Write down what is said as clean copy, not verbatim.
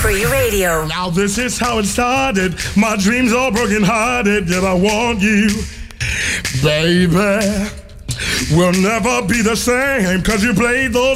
Free Radio. Now this is how it started. My dreams all broken hearted. Yet I want you, baby. We'll never be the same. 'Cause you played those